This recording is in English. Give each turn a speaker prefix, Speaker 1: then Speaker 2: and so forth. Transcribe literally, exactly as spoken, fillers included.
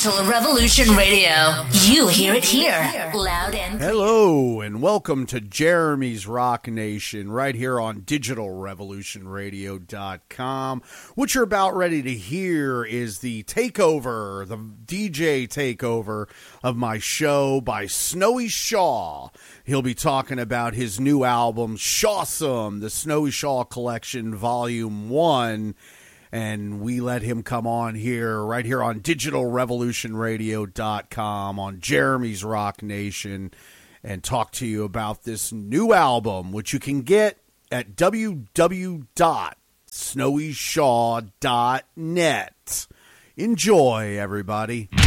Speaker 1: Digital Revolution Radio. You hear it here, loud and clear.
Speaker 2: Hello, and welcome to Jeremy's Rock Nation, right here on digital revolution radio dot com. What you're about ready to hear is the takeover, the D J takeover of my show by Snowy Shaw. He'll be talking about his new album, Shawsome, the Snowy Shaw Collection, Volume one. And we let him come on here, right here on digital revolution radio dot com, on Jeremy's Rock Nation, and talk to you about this new album, which you can get at w w w dot snowy shaw dot net. Enjoy, everybody.